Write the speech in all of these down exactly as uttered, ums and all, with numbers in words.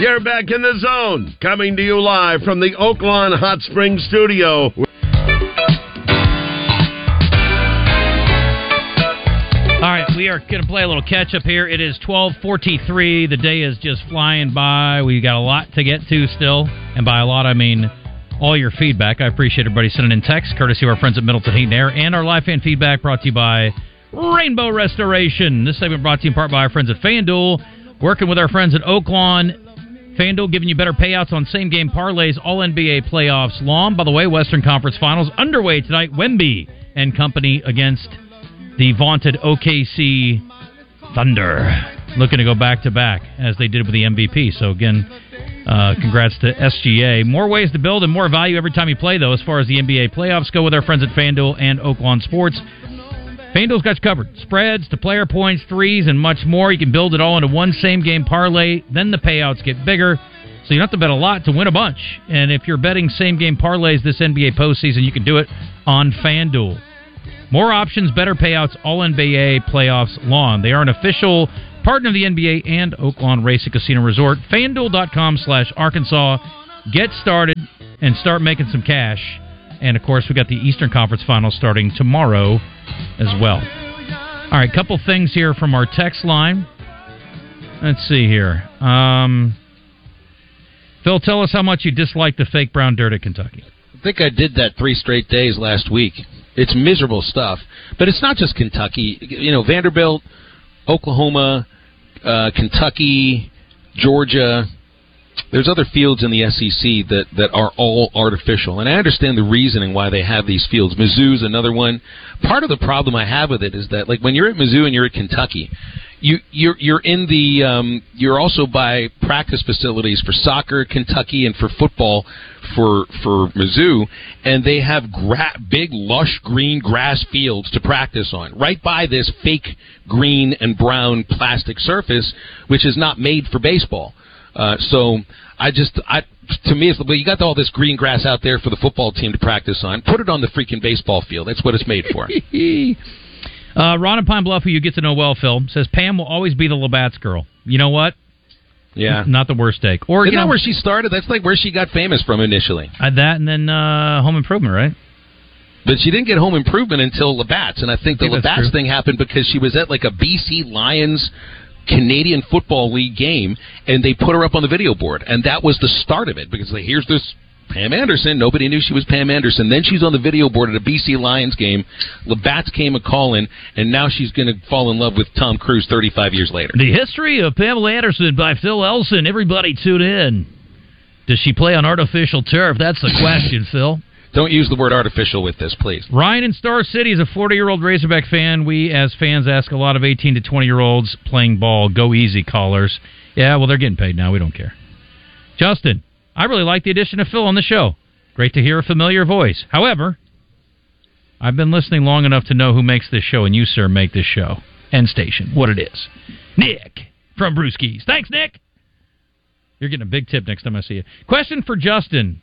You're back in the zone, coming to you live from the Oaklawn Hot Springs studio. All right, we are going to play a little catch-up here. It is twelve forty-three. The day is just flying by. We got a lot to get to still. And by a lot, I mean all your feedback. I appreciate everybody sending in texts, courtesy of our friends at Middleton Heat and Air, and our live fan feedback brought to you by Rainbow Restoration. This segment brought to you in part by our friends at FanDuel, working with our friends at Oaklawn. FanDuel giving you better payouts on same-game parlays, all N B A playoffs long. By the way, Western Conference Finals underway tonight. Wemby and company against the vaunted O K C Thunder, looking to go back-to-back, as they did with the M V P. So, again, uh, congrats to S G A. More ways to build and more value every time you play, though, as far as the N B A playoffs go with our friends at FanDuel and Oaklawn Sports. FanDuel's got you covered. Spreads to player points, threes, and much more. You can build it all into one same-game parlay. Then the payouts get bigger, so you don't have to bet a lot to win a bunch. And if you're betting same-game parlays this N B A postseason, you can do it on FanDuel. More options, better payouts, all N B A playoffs long. They are an official partner of the N B A and Oaklawn Racing Casino Resort. FanDuel.com slash Arkansas. Get started and start making some cash. And, of course, we got the Eastern Conference Finals starting tomorrow as well. All right, couple things here from our text line. Let's see here. Um, Phil, tell us how much you dislike the fake brown dirt at Kentucky. I think I did that three straight days last week. It's miserable stuff. But it's not just Kentucky. You know, Vanderbilt, Oklahoma, uh, Kentucky, Georgia. There's other fields in the S E C that, that are all artificial. And I understand the reasoning why they have these fields. Mizzou's another one. Part of the problem I have with it is that, like, when you're at Mizzou and you're at Kentucky, you, you're you're in the um, you're also by practice facilities for soccer at Kentucky and for football for for Mizzou, and they have gra- big, lush green grass fields to practice on, right by this fake green and brown plastic surface, which is not made for baseball. Uh, so I just, I to me, it's, well, you got all this green grass out there for the football team to practice on. Put it on the freaking baseball field. That's what it's made for. uh, Ron in Pine Bluff, who you get to know well, Phil, says Pam will always be the Labatt's girl. You know what? Yeah. Not the worst take. Or, Isn't you know, that where she started? That's like where she got famous from initially. Uh, that and then uh, Home Improvement, right? But she didn't get Home Improvement until Labatt's, and I think the I think Labatt's thing happened because she was at like a B C Lions Canadian Football League game, and they put her up on the video board, and that was the start of it, because like, here's this Pam Anderson. Nobody knew she was Pam Anderson. Then she's on the video board at a B C Lions game. Labatt's came a call-in, and now she's going to fall in love with Tom Cruise thirty-five years later. The History of Pamela Anderson by Phil Elson. Everybody tune in. Does she play on artificial turf? That's the question, Phil. Don't use the word artificial with this, please. Ryan in Star City is a forty-year-old Razorback fan. We, as fans, ask a lot of eighteen to twenty-year-olds playing ball. Go easy, callers. Yeah, well, they're getting paid now. We don't care. Justin, I really like the addition of Phil on the show. Great to hear a familiar voice. However, I've been listening long enough to know who makes this show, and you, sir, make this show. End station, what it is. Nick from Brewskis. Thanks, Nick. You're getting a big tip next time I see you. Question for Justin.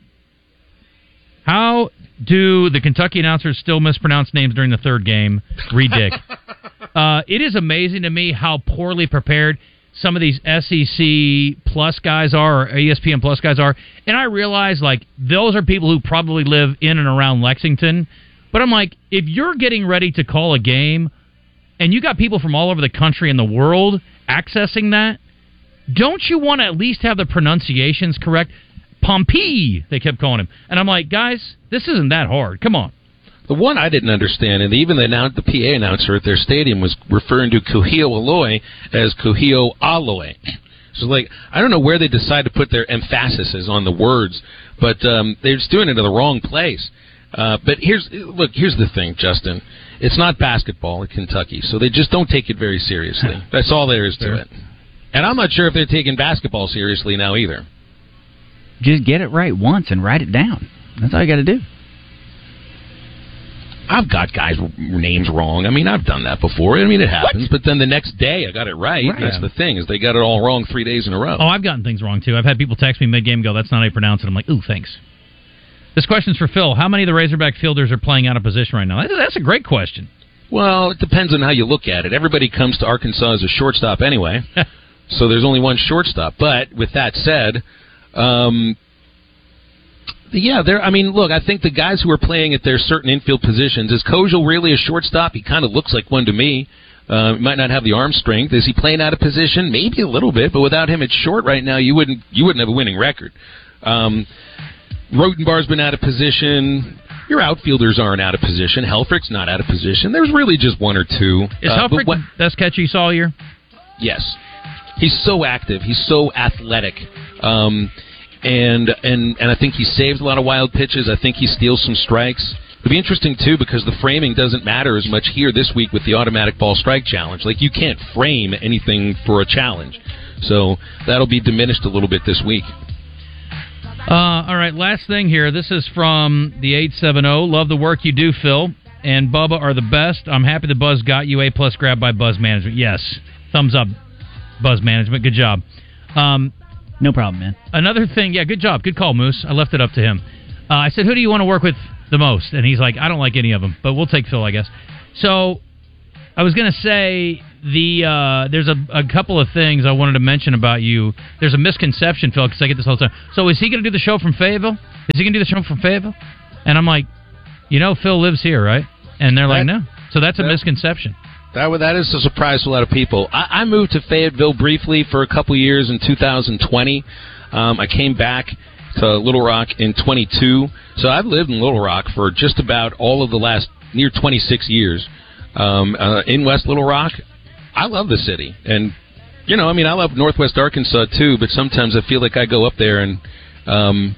How do the Kentucky announcers still mispronounce names during the third game? Redick. uh, it is amazing to me how poorly prepared some of these S E C Plus guys are, or E S P N Plus guys are. And I realize, like, those are people who probably live in and around Lexington. But I'm like, if you're getting ready to call a game, and you got people from all over the country and the world accessing that, don't you want to at least have the pronunciations correct? Pompey, they kept calling him. And I'm like, guys, this isn't that hard. Come on. The one I didn't understand, and even the, announce, the P A announcer at their stadium was referring to Kuhio Aloy as Kuhio Aloy. So, like, I don't know where they decide to put their emphasis on the words, but um, they're just doing it in the wrong place. Uh, but here's, look, here's the thing, Justin. It's not basketball at Kentucky, so they just don't take it very seriously. That's all there is to it. And I'm not sure if they're taking basketball seriously now either. Just get it right once and write it down. That's all you got to do. I've got guys' names wrong. I mean, I've done that before. I mean, it happens. What? But then the next day, I got it right. right. That's the thing, is they got it all wrong three days in a row. Oh, I've gotten things wrong, too. I've had people text me mid-game and go, that's not how you pronounce it. I'm like, ooh, thanks. This question's for Phil. How many of the Razorback fielders are playing out of position right now? That's a great question. Well, it depends on how you look at it. Everybody comes to Arkansas as a shortstop anyway. So there's only one shortstop. But with that said, um, yeah, there. I mean, look, I think the guys who are playing at their certain infield positions, is Kojal really a shortstop? He kind of looks like one to me. Uh, might not have the arm strength. Is he playing out of position? Maybe a little bit, but without him at short right now, you wouldn't you wouldn't have a winning record. Um, Rotenbar's been out of position. Your outfielders aren't out of position. Helfrich's not out of position. There's really just one or two. Is uh, Helfrich the best catcher you saw all year? Yes. He's so active. He's so athletic. Um, and, and, and I think he saves a lot of wild pitches. I think he steals some strikes. It'll be interesting, too, because the framing doesn't matter as much here this week with the automatic ball strike challenge. Like, you can't frame anything for a challenge. So that'll be diminished a little bit this week. Uh, all right, last thing here. This is from the eight seven zero. Love the work you do, Phil. And Bubba are the best. I'm happy the Buzz got you. A plus grab by Buzz Management. Yes. Thumbs up, Buzz Management. Good job. Um, no problem, man. Another thing. Yeah, good job. Good call, Moose. I left it up to him. Uh, I said, who do you want to work with the most? And he's like, I don't like any of them, but we'll take Phil, I guess. So I was going to say... The uh, there's a, a couple of things I wanted to mention about you. There's a misconception, Phil, because I get this all the time. So is he going to do the show from Fayetteville? Is he going to do the show from Fayetteville? And I'm like, you know, Phil lives here, right? And they're like, no. So that's a that, misconception. That that is a surprise to a lot of people. I, I moved to Fayetteville briefly for a couple years in two thousand twenty. Um, I came back to Little Rock in twenty-two. So I've lived in Little Rock for just about all of the last near twenty-six years um, uh, in West Little Rock. I love the city, and, you know, I mean, I love Northwest Arkansas, too, but sometimes I feel like I go up there and, um,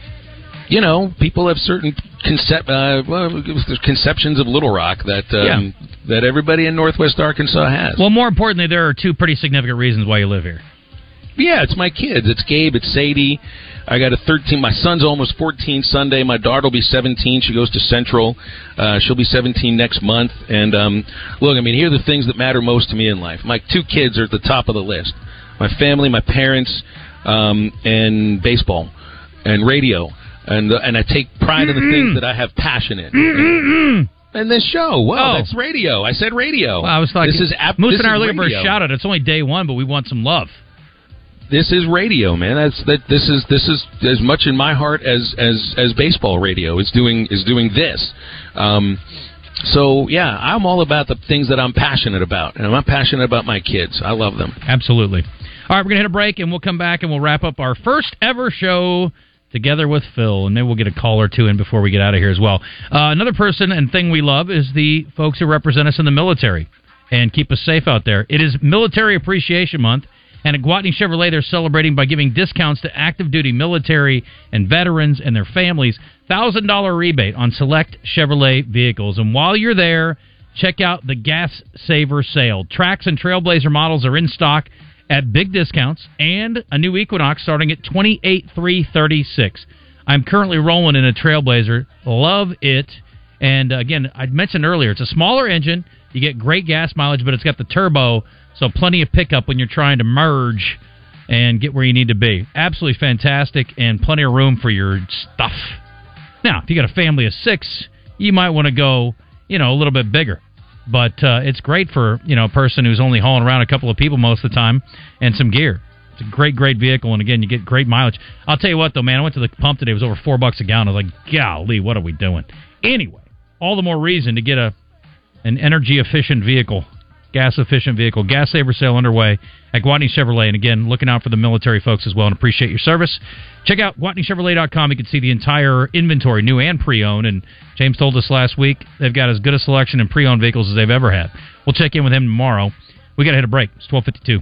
you know, people have certain concep- uh, well, conceptions of Little Rock that um, yeah. that everybody in Northwest Arkansas has. Well, more importantly, there are two pretty significant reasons why you live here. Yeah, it's my kids. It's Gabe. It's Sadie. I got a thirteen. My son's almost fourteen Sunday. My daughter will be seventeen. She goes to Central. Uh, she'll be seventeen next month. And, um, look, I mean, here are the things that matter most to me in life. My two kids are at the top of the list. My family, my parents, um, and baseball and radio. And uh, and I take pride Mm-mm. in the things that I have passion in. And, and this show. Wow, oh. That's radio. I said radio. Well, I was like, this is ap- Moose this and I are is looking for a shout-out. It's only day one, but we want some love. This is radio, man. That's that. This is this is as much in my heart as as as baseball radio is doing is doing this. Um, so yeah, I'm all about the things that I'm passionate about, and I'm passionate about my kids. I love them. Absolutely. All right, we're gonna hit a break, and we'll come back and we'll wrap up our first ever show together with Phil, and maybe we'll get a call or two in before we get out of here as well. Uh, another person and thing we love is the folks who represent us in the military and keep us safe out there. It is Military Appreciation Month. And at Gwatney Chevrolet, they're celebrating by giving discounts to active duty military and veterans and their families. one thousand dollars rebate on select Chevrolet vehicles. And while you're there, check out the Gas Saver sale. Trax and Trailblazer models are in stock at big discounts, and a new Equinox starting at twenty-eight thousand three hundred thirty-six dollars. I'm currently rolling in a Trailblazer. Love it. And uh, again, I mentioned earlier, it's a smaller engine. You get great gas mileage, but it's got the turbo. So plenty of pickup when you're trying to merge and get where you need to be. Absolutely fantastic and plenty of room for your stuff. Now, if you got a family of six, you might want to go, you know, a little bit bigger. But uh, it's great for, you know, a person who's only hauling around a couple of people most of the time and some gear. It's a great, great vehicle. And again, you get great mileage. I'll tell you what, though, man, I went to the pump today. It was over four bucks a gallon. I was like, golly, what are we doing? Anyway, all the more reason to get a an energy-efficient vehicle. Gas-efficient vehicle. Gas Saver sale underway at Gwatney Chevrolet. And again, looking out for the military folks as well and appreciate your service. Check out Gwatney Chevrolet dot com. You can see the entire inventory, new and pre-owned. And James told us last week they've got as good a selection in pre-owned vehicles as they've ever had. We'll check in with him tomorrow. We got to hit a break. It's twelve fifty-two.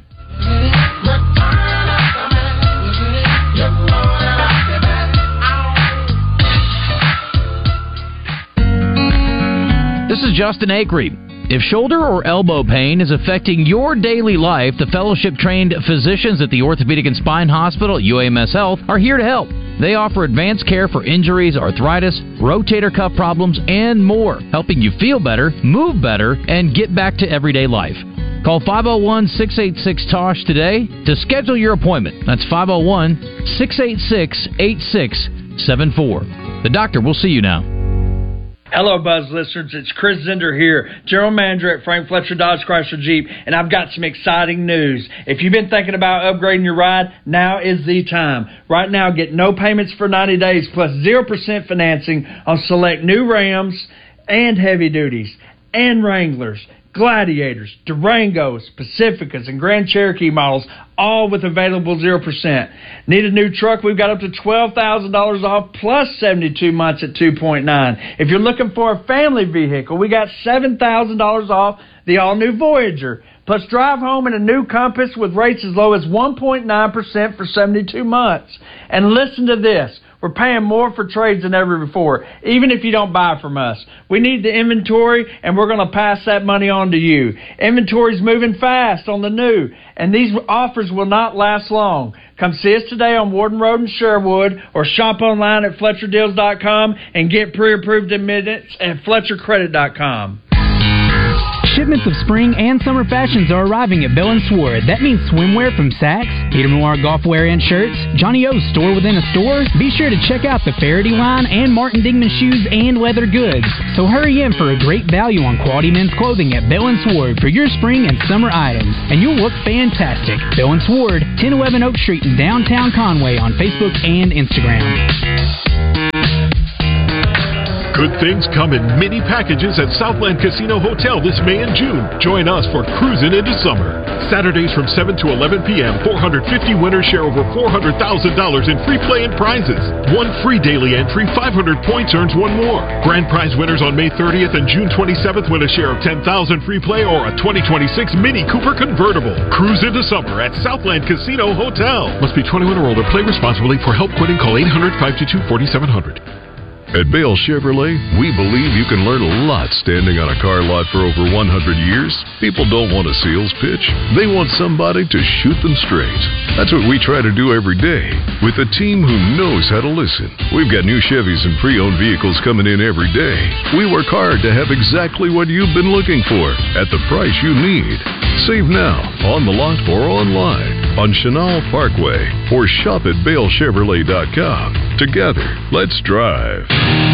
This is Justin Acree. If shoulder or elbow pain is affecting your daily life, the fellowship-trained physicians at the Orthopedic and Spine Hospital at U A M S Health are here to help. They offer advanced care for injuries, arthritis, rotator cuff problems, and more, helping you feel better, move better, and get back to everyday life. Call five oh one, six eight six, T O S H today to schedule your appointment. That's five oh one, six eight six, eight six seven four. The doctor will see you now. Hello, Buzz listeners. It's Chris Zender here, General Manager at Frank Fletcher Dodge Chrysler Jeep, and I've got some exciting news. If you've been thinking about upgrading your ride, now is the time. Right now, get no payments for ninety days plus zero percent financing on select new Rams and heavy duties and Wranglers, Gladiators, Durangos, Pacificas, and Grand Cherokee models, all with available zero percent. Need a new truck? We've got up to twelve thousand dollars off plus seventy-two months at two point nine. If you're looking for a family vehicle, we got seven thousand dollars off the all-new Voyager. Plus drive home in a new Compass with rates as low as one point nine percent for seventy-two months. And listen to this. We're paying more for trades than ever before, even if you don't buy from us. We need the inventory, and we're going to pass that money on to you. Inventory's moving fast on the new, and these offers will not last long. Come see us today on Warden Road in Sherwood, or shop online at Fletcher Deals dot com and get pre-approved in minutes at Fletcher Credit dot com. Shipments of spring and summer fashions are arriving at Bell and Sword. That means swimwear from Saks, Peter Noir golf wear and shirts, Johnny O's store within a store. Be sure to check out the Faraday line and Martin Dingman shoes and leather goods. So hurry in for a great value on quality men's clothing at Bell and Sword for your spring and summer items. And you'll look fantastic. Bell and Sword, ten eleven Oak Street in downtown Conway on Facebook and Instagram. Good things come in mini packages at Southland Casino Hotel this May and June. Join us for Cruising into Summer. Saturdays from seven to eleven p.m., four hundred fifty winners share over four hundred thousand dollars in free play and prizes. One free daily entry, five hundred points earns one more. Grand prize winners on May thirtieth and June twenty-seventh win a share of ten thousand free play or a twenty twenty-six Mini Cooper convertible. Cruise into Summer at Southland Casino Hotel. Must be twenty-one or older. Play responsibly. For help quitting, call eight hundred, five two two, four seven zero zero. At Bale Chevrolet, we believe you can learn a lot standing on a car lot for over one hundred years. People don't want a sales pitch. They want somebody to shoot them straight. That's what we try to do every day with a team who knows how to listen. We've got new Chevys and pre-owned vehicles coming in every day. We work hard to have exactly what you've been looking for at the price you need. Save now, on the lot or online, on Chenal Parkway, or shop at Bale Chevrolet dot com. Together, let's drive.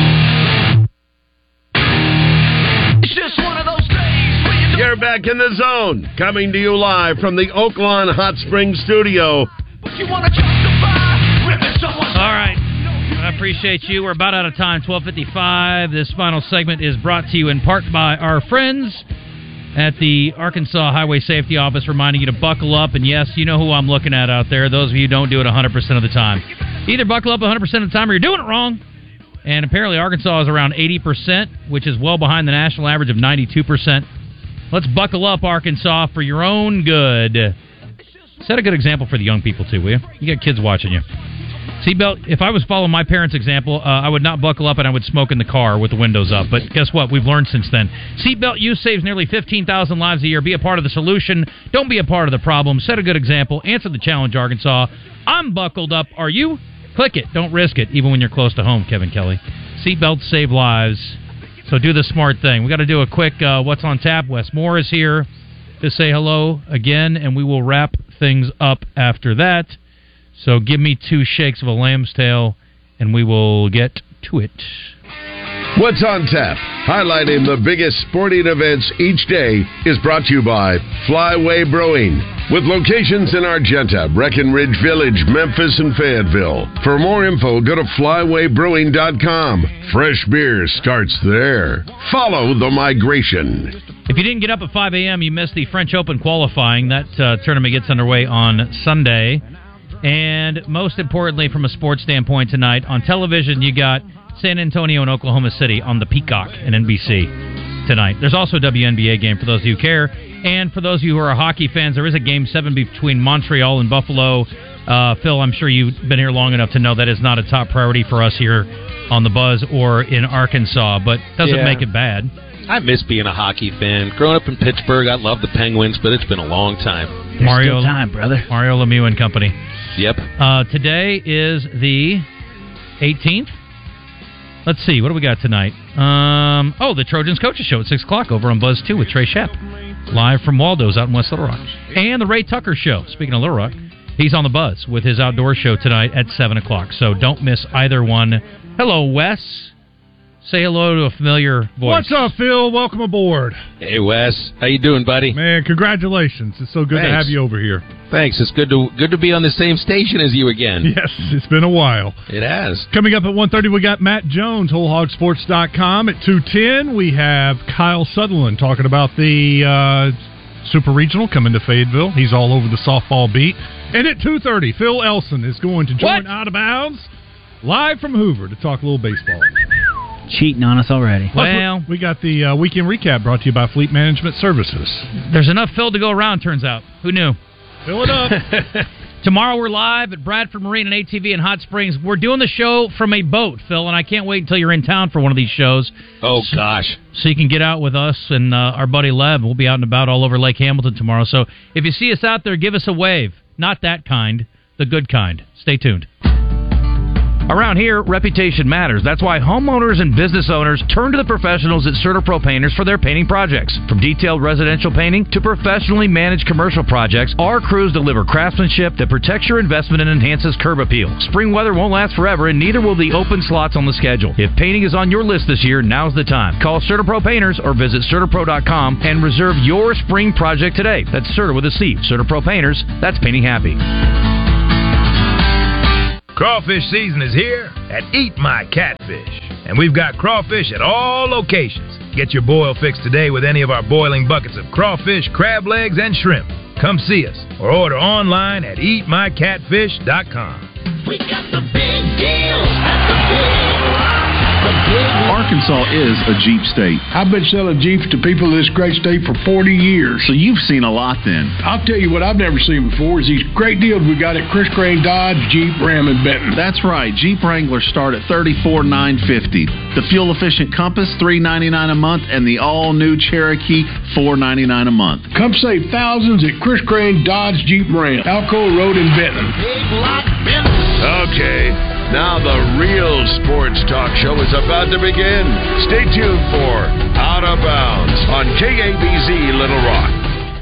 It's just one of those days when you You're back in the zone, coming to you live from the Oaklawn Hot Springs studio. But you want to justify ripping someone's All right. I appreciate you. We're about out of time, twelve fifty-five. This final segment is brought to you in part by our friends at the Arkansas Highway Safety Office, reminding you to buckle up. And yes, you know who I'm looking at out there. Those of you who don't do it one hundred percent of the time. Either buckle up one hundred percent of the time or you're doing it wrong. And apparently Arkansas is around eighty percent, which is well behind the national average of ninety-two percent. Let's buckle up, Arkansas, for your own good. Set a good example for the young people, too, will you? You got kids watching you. Seatbelt, if I was following my parents' example, uh, I would not buckle up and I would smoke in the car with the windows up. But guess what? We've learned since then. Seatbelt use saves nearly fifteen thousand lives a year. Be a part of the solution. Don't be a part of the problem. Set a good example. Answer the challenge, Arkansas. I'm buckled up. Are you? Click it. Don't risk it, even when you're close to home, Kevin Kelly. Seatbelts save lives. So do the smart thing. We got to do a quick uh, What's on Tap. Wes Moore is here to say hello again, and we will wrap things up after that. So give me two shakes of a lamb's tail, and we will get to it. What's on Tap, highlighting the biggest sporting events each day, is brought to you by Flyway Brewing, with locations in Argenta, Breckenridge Village, Memphis, and Fayetteville. For more info, go to flyway brewing dot com. Fresh beer starts there. Follow the migration. If you didn't get up at five a.m., you missed the French Open qualifying. That uh, tournament gets underway on Sunday. And most importantly, from a sports standpoint tonight, on television, you got San Antonio and Oklahoma City on the Peacock and N B C tonight. There's also a W N B A game for those of you who care. And for those of you who are hockey fans, there is a game seven between Montreal and Buffalo. Uh, Phil, I'm sure you've been here long enough to know that is not a top priority for us here on the Buzz or in Arkansas, but doesn't yeah. make it bad. I miss being a hockey fan. Growing up in Pittsburgh, I love the Penguins, but it's been a long time. There's Mario still time, brother. Mario Lemieux and company. Yep. Uh, today is the eighteenth. Let's see, what do we got tonight? Um, oh, the Trojans Coaches Show at six o'clock over on Buzz two with Trey Shep. Live from Waldo's out in West Little Rock. And the Ray Tucker Show, speaking of Little Rock, he's on the Buzz with his outdoor show tonight at seven o'clock. So don't miss either one. Hello, Wes. say hello to a familiar voice. What's up, Phil? Welcome aboard. Hey, Wes. How you doing, buddy? Man, congratulations. It's so good Thanks. to have you over here. Thanks. It's good to good to be on the same station as you again. Yes, it's been a while. It has. Coming up at one thirty, we got Matt Jones, whole hog sports dot com. At two ten, we have Kyle Sutherland talking about the uh, Super Regional coming to Fayetteville. He's all over the softball beat. And at two thirty, Phil Elson is going to join What? Out of Bounds live from Hoover to talk a little baseball. Cheating on us already. Plus, Well, we got the uh, weekend recap brought to you by Fleet Management Services. there's enough Phil to go around, turns out. Who knew? Fill it up. Tomorrow we're live at Bradford Marine and A T V in Hot Springs. We're doing the show from a boat, Phil, and I can't wait until you're in town for one of these shows. Oh, gosh. So you can get out with us and uh, our buddy Lev. We'll be out and about all over Lake Hamilton tomorrow. So if you see us out there, give us a wave. Not that kind, the good kind. Stay tuned. Around here, reputation matters. That's why homeowners and business owners turn to the professionals at CertaPro Painters for their painting projects. From detailed residential painting to professionally managed commercial projects, our crews deliver craftsmanship that protects your investment and enhances curb appeal. Spring weather won't last forever, and neither will the open slots on the schedule. If painting is on your list this year, now's the time. Call CertaPro Painters or visit Certapro dot com and reserve your spring project today. That's Certa with a C. CertaPro Painters, that's painting happy. Crawfish season is here at Eat My Catfish, and we've got crawfish at all locations. Get your boil fix today with any of our boiling buckets of crawfish, crab legs, and shrimp. Come see us or order online at eat my catfish dot com. We got the big deals at the big rock. Arkansas is a Jeep state. I've been selling Jeeps to people in this great state for forty years. So you've seen a lot then. I'll tell you what I've never seen before is these great deals we got at Chris Crane Dodge, Jeep, Ram, and Benton. That's right. Jeep Wranglers start at thirty-four thousand nine hundred fifty dollars. The fuel-efficient Compass, three hundred ninety-nine dollars a month, and the all-new Cherokee, four hundred ninety-nine dollars a month. Come save thousands at Chris Crane Dodge, Jeep, Ram, Alcoa Road in Benton. Big lot Benton. Okay, now the real sports talk show is about to begin. Stay tuned for Out of Bounds on K A B Z Little Rock.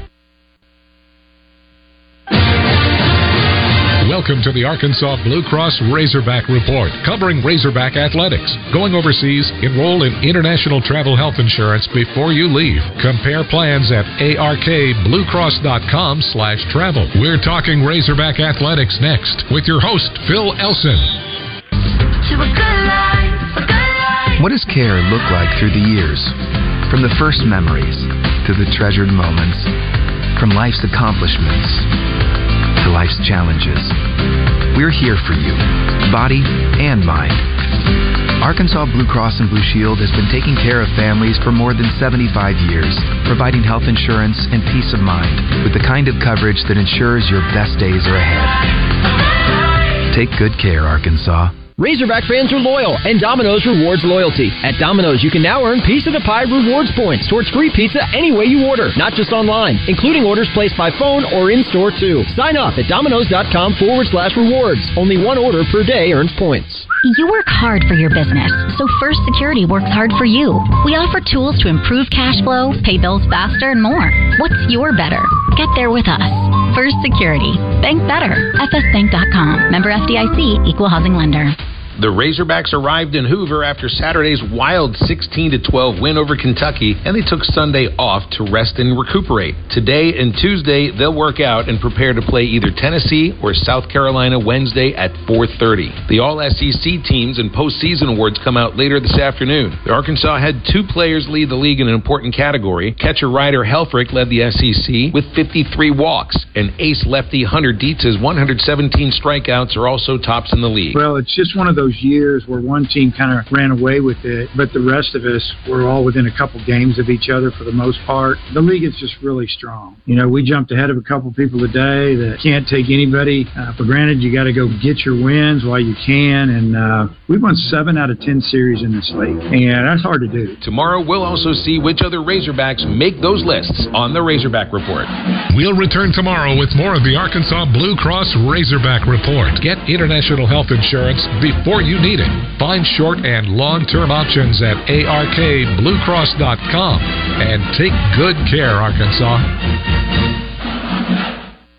Welcome to the Arkansas Blue Cross Razorback Report, covering Razorback athletics. Going overseas, enroll in international travel health insurance before you leave. Compare plans at arkbluecross.com slash travel. We're talking Razorback athletics next with your host, Phil Elson. What does care look like through the years? From the first memories to the treasured moments, from life's accomplishments to life's challenges. We're here for you, body and mind. Arkansas Blue Cross and Blue Shield has been taking care of families for more than seventy-five years, providing health insurance and peace of mind with the kind of coverage that ensures your best days are ahead. Take good care, Arkansas. Razorback fans are loyal, and Domino's rewards loyalty. At Domino's, you can now earn Piece of the Pie rewards points towards free pizza any way you order, not just online, including orders placed by phone or in-store, too. Sign up at domino's.com forward slash rewards. Only one order per day earns points. You work hard for your business, so First Security works hard for you. We offer tools to improve cash flow, pay bills faster, and more. What's your better? Get there with us. First Security. Bank better. F S bank dot com. Member F D I C. Equal housing lender. The Razorbacks arrived in Hoover after Saturday's wild sixteen to twelve win over Kentucky, and they took Sunday off to rest and recuperate. Today and Tuesday, they'll work out and prepare to play either Tennessee or South Carolina Wednesday at four thirty. The All-S E C teams and postseason awards come out later this afternoon. Arkansas had two players lead the league in an important category. Catcher Ryder Helfrich led the S E C with fifty-three walks, and ace lefty Hunter Dietz's one hundred seventeen strikeouts are also tops in the league. Well, it's just one of those years where one team kind of ran away with it, but the rest of us were all within a couple games of each other for the most part. The league is just really strong. You know, we jumped ahead of a couple people today that can't take anybody uh, for granted. You got to go get your wins while you can, and uh, we won seven out of ten series in this league, and that's hard to do. Tomorrow, we'll also see which other Razorbacks make those lists on the Razorback Report. We'll return tomorrow with more of the Arkansas Blue Cross Razorback Report. Get international health insurance before you need it. Find short and long-term options at A R K blue cross dot com and take good care, Arkansas.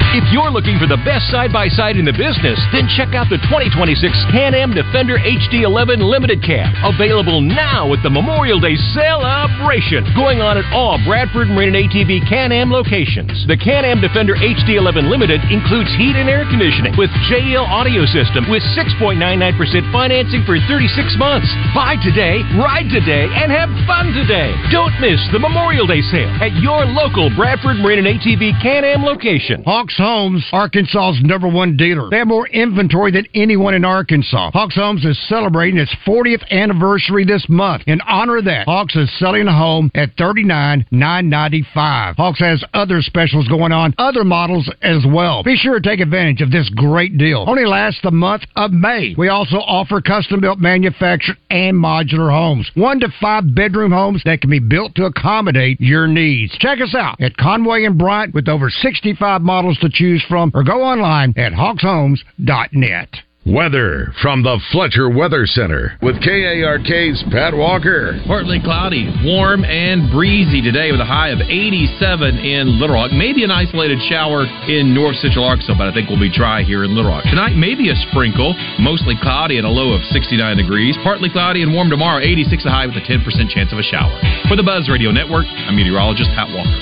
If you're looking for the best side-by-side in the business, then check out the twenty twenty-six Can-Am Defender H D eleven Limited Cab. Available now at the Memorial Day celebration going on at all Bradford Marine and A T V Can-Am locations. The Can-Am Defender H D eleven Limited includes heat and air conditioning with J L audio system with six point nine nine percent financing for thirty-six months. Buy today, ride today, and have fun today. Don't miss the Memorial Day sale at your local Bradford Marine and A T V Can-Am location. Hawks Homes, Arkansas's number one dealer. They have more inventory than anyone in Arkansas. Hawks Homes is celebrating its fortieth anniversary this month. In honor of that, Hawks is selling a home at thirty-nine thousand nine hundred ninety-five dollars. Hawks has other specials going on, other models as well. Be sure to take advantage of this great deal. Only lasts the month of May. We also offer custom-built manufactured and modular homes. One to five bedroom homes that can be built to accommodate your needs. Check us out at Conway and Bryant with over sixty-five models to choose from, or go online at hawks homes dot net. Weather from the Fletcher Weather Center with K A R K's Pat Walker. Partly cloudy, warm and breezy today with a high of eighty-seven in Little Rock. Maybe an isolated shower in North Central Arkansas, but I think we'll be dry here in Little Rock. Tonight, maybe a sprinkle, mostly cloudy and a low of sixty-nine degrees. Partly cloudy and warm tomorrow, eighty-six a high with a ten percent chance of a shower. For the Buzz Radio Network, I'm meteorologist Pat Walker.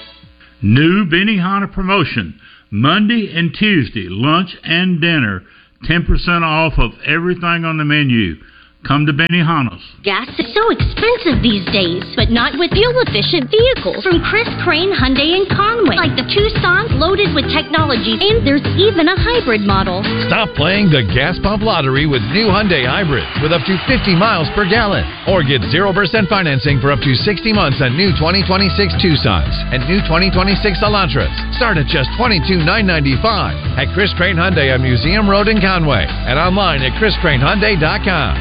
New Benihana promotion. Monday and Tuesday, lunch and dinner. ten percent off of everything on the menu. Come to Benihana's. Gas is so expensive these days, but not with fuel-efficient vehicles from Chris Crane Hyundai in Conway, like the Tucson loaded with technology, and there's even a hybrid model. Stop playing the gas pump lottery with new Hyundai hybrids with up to fifty miles per gallon, or get zero percent financing for up to sixty months on new twenty twenty-six Tucsons and new twenty twenty-six Elantras. Start at just twenty-two thousand nine hundred ninety-five dollars at Chris Crane Hyundai on Museum Road in Conway and online at chris crane hyundai dot com.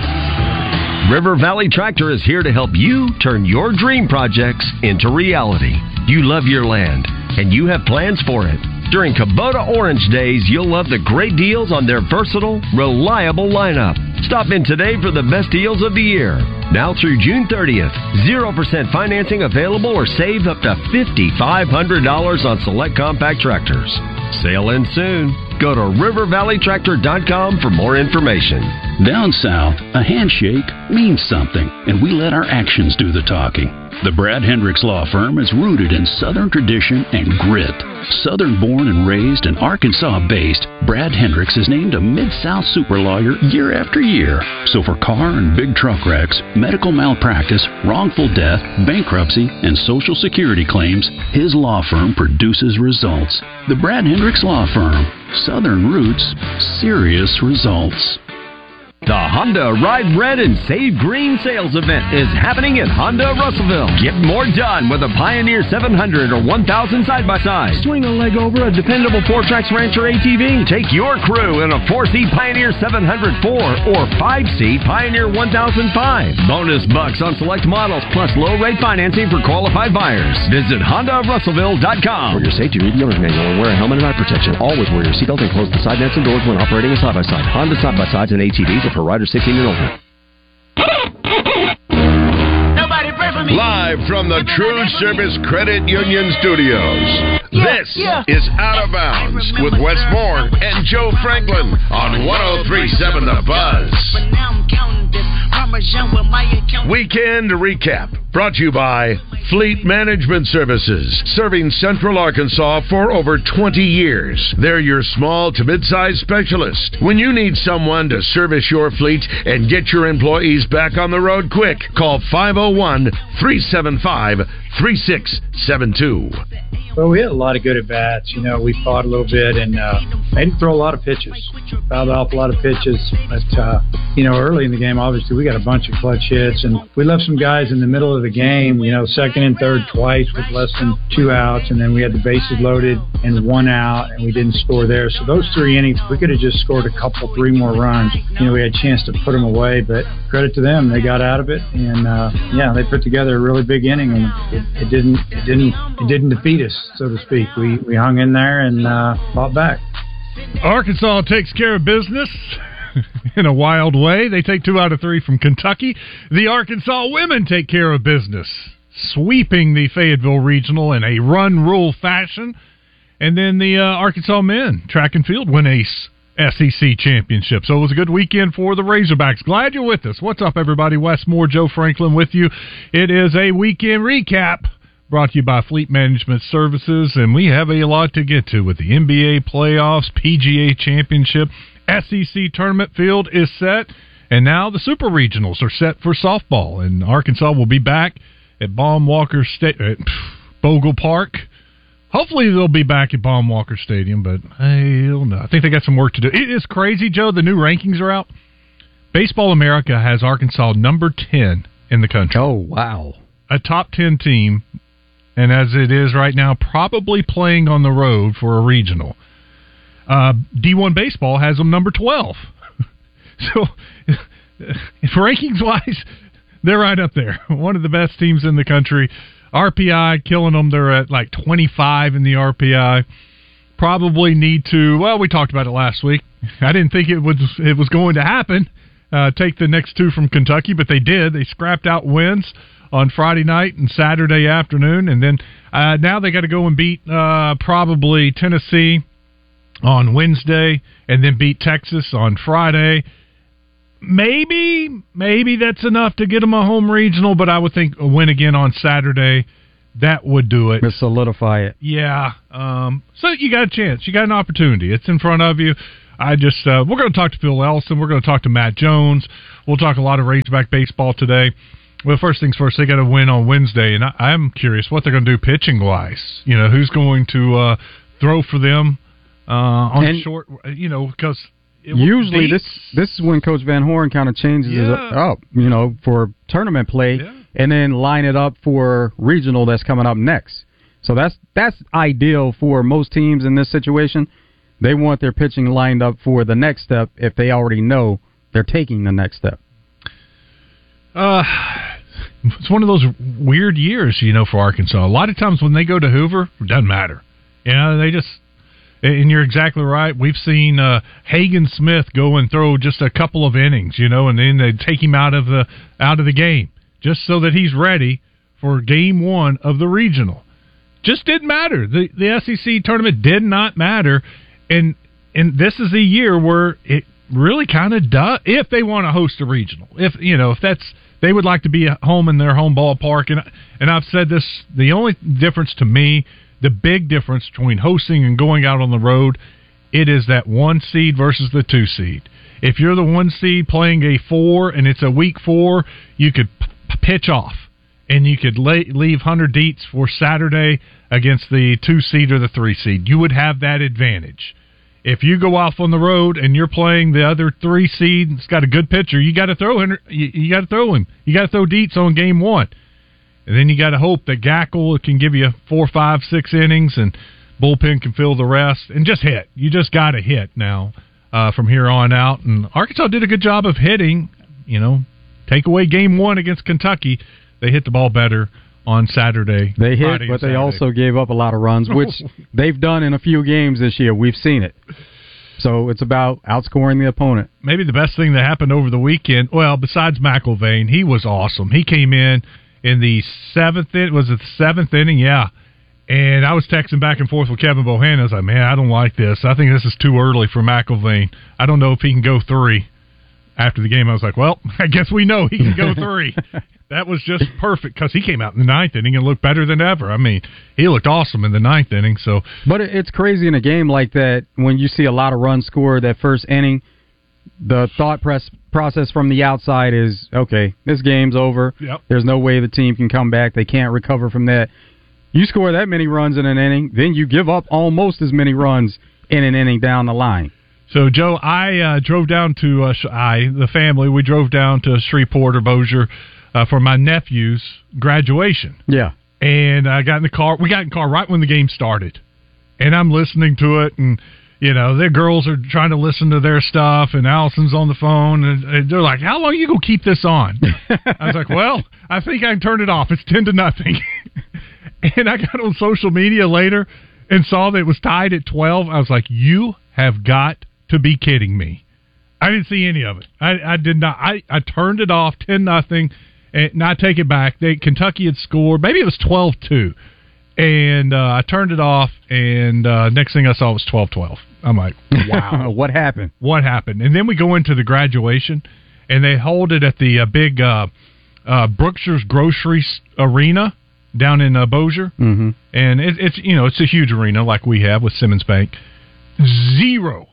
River Valley Tractor is here to help you turn your dream projects into reality. You love your land, and you have plans for it. During Kubota Orange Days, you'll love the great deals on their versatile, reliable lineup. Stop in today for the best deals of the year. Now through June thirtieth, zero percent financing available or save up to five thousand five hundred dollars on select compact tractors. Sale ends soon. Go to river valley tractor dot com for more information. Down south, a handshake means something, and we let our actions do the talking. The Brad Hendricks Law Firm is rooted in Southern tradition and grit. Southern born and raised and Arkansas-based, Brad Hendricks is named a Mid-South super lawyer year after year. So for car and big truck wrecks, medical malpractice, wrongful death, bankruptcy, and Social Security claims, his law firm produces results. The Brad Hendricks Law Firm. Southern roots, serious results. The Honda Ride Red and Save Green sales event is happening at Honda Russellville. Get more done with a Pioneer seven hundred or one thousand side-by-side. Swing a leg over a dependable four-tracks Rancher A T V. Take your crew in a four-seat Pioneer seven hundred four or five-seat Pioneer one thousand five. Bonus bucks on select models plus low-rate financing for qualified buyers. Visit honda russellville dot com. For your safety, read the owner's manual and wear a helmet and eye protection. Always wear your seatbelt and close the side nets and doors when operating a side-by-side. Honda side-by-sides and A T Vs are for riders sixteen and older. Live from the True Service Credit Union Studios, this is Out of Bounds with Wes Moore and Joe Franklin on one oh three point seven The Buzz. Weekend Recap, brought to you by Fleet Management Services, serving Central Arkansas for over twenty years. They're your small to mid-sized specialist. When you need someone to service your fleet and get your employees back on the road quick, call five oh one, three seven five, three six seven two. Well, we had a lot of good at-bats. You know, we fought a little bit and uh, made him throw a lot of pitches. Fouled off a lot of pitches. But, uh, you know, early in the game, obviously, we got a bunch of clutch hits. And we left some guys in the middle of the game, you know, second and third twice with less than two outs. And then we had the bases loaded and one out, and we didn't score there. So those three innings, we could have just scored a couple, three more runs. You know, we had a chance to put them away. But credit to them. They got out of it. And, uh, yeah, they put together a really big inning. And it, it, didn't, it, didn't, it didn't defeat us, so to speak. We we hung in there and uh, fought back. Arkansas takes care of business in a wild way. They take two out of three from Kentucky. The Arkansas women take care of business, sweeping the Fayetteville Regional in a run rule fashion. And then the uh, Arkansas men track and field win a S E C championship. So it was a good weekend for the Razorbacks. Glad you're with us. What's up, everybody? Wes Moore, Joe Franklin with you. It is a weekend recap brought to you by Fleet Management Services, and we have a lot to get to with the N B A playoffs, P G A championship, S E C tournament field is set, and now the Super Regionals are set for softball, and Arkansas will be back at Baum Walker Sta- at Bogle Park. Hopefully they'll be back at Baum Walker Stadium, but I don't know. I think they got some work to do. It is crazy, Joe. The new rankings are out. Baseball America has Arkansas number ten in the country. Oh, wow. A top ten team, and as it is right now, probably playing on the road for a regional. Uh, D one Baseball has them number twelve. So, if rankings-wise, they're right up there. One of the best teams in the country. R P I killing them. They're at like twenty-five in the R P I. Probably need to. Well, we talked about it last week. I didn't think it was it was going to happen. Uh, take the next two from Kentucky, but they did. They scrapped out wins on Friday night and Saturday afternoon, and then uh, now they got to go and beat uh, probably Tennessee on Wednesday, and then beat Texas on Friday. Maybe, maybe that's enough to get them a home regional, but I would think a win again on Saturday, that would do it. To solidify it. Yeah. Um, so you got a chance. You got an opportunity. It's in front of you. I just uh, we're going to talk to Phil Ellison. We're going to talk to Matt Jones. We'll talk a lot of Razorback baseball today. Well, first things first, they got to win on Wednesday, and I, I'm curious what they're going to do pitching-wise. You know, who's going to uh, throw for them uh, on and short, you know, because... Usually, this this is when Coach Van Horn kind of changes Yeah. it up, you know, for tournament play, Yeah. and then line it up for regional that's coming up next. So that's that's ideal for most teams in this situation. They want their pitching lined up for the next step if they already know they're taking the next step. Uh, it's one of those weird years, you know, for Arkansas. A lot of times when they go to Hoover, it doesn't matter. You know, they just... And you're exactly right. We've seen uh, Hagen Smith go and throw just a couple of innings, you know, and then they take him out of the out of the game just so that he's ready for game one of the regional. Just didn't matter. The the S E C tournament did not matter, and and this is a year where it really kind of does. If they want to host a regional, if you know, if that's they would like to be at home in their home ballpark, and and I've said this. The only difference to me. The big difference between hosting and going out on the road, it is that one seed versus the two seed. If you're the one seed playing a four and it's a week four, you could p- pitch off and you could lay, leave one hundred deets for Saturday against the two seed or the three seed. You would have that advantage. If you go off on the road and you're playing the other three seed, it's got a good pitcher, you got to throw him. You, you got to throw him. You got to throw deets on game one. And then you got to hope that Gackle can give you four, five, six innings, and bullpen can fill the rest. And just hit. You just got to hit now uh, from here on out. And Arkansas did a good job of hitting. You know, take away game one against Kentucky, they hit the ball better on Saturday. They hit, Friday but they Saturday. also gave up a lot of runs, which they've done in a few games this year. We've seen it. So it's about outscoring the opponent. Maybe the best thing that happened over the weekend, well, besides McIlvain, he was awesome. He came in. In the seventh, it was it the seventh inning, yeah. And I was texting back and forth with Kevin Bohannon. I was like, man, I don't like this. I think this is too early for McIlvain. I don't know if he can go three. After the game, I was like, well, I guess we know he can go three. That was just perfect because he came out in the ninth inning and looked better than ever. I mean, he looked awesome in the ninth inning. So, but it's crazy in a game like that when you see a lot of runs scored that first inning. The thought press process from the outside is, okay, this game's over. Yep. There's no way the team can come back. They can't recover from that. You score that many runs in an inning, then you give up almost as many runs in an inning down the line. So, Joe, I uh, drove down to, uh, I, the family, we drove down to Shreveport or Bossier uh, for my nephew's graduation. Yeah. And I got in the car. We got in the car right when the game started. And I'm listening to it, and you know, their girls are trying to listen to their stuff, and Allison's on the phone, and, and they're like, how long are you going to keep this on? I was like, well, I think I can turn it off. It's ten to nothing. And I got on social media later and saw that it was tied at twelve. I was like, you have got to be kidding me. I didn't see any of it. I, I did not. I, I turned it off, ten nothing, and I take it back. They, Kentucky had scored. Maybe it was twelve two. And uh, I turned it off, and uh, next thing I saw was twelve twelve. I'm like, wow. What happened? What happened? And then we go into the graduation, and they hold it at the uh, big uh, uh, Brookshire's Grocery Arena down in uh, Bossier. Mm-hmm. And it, it's, you know, it's a huge arena like we have with Simmons Bank. Zero.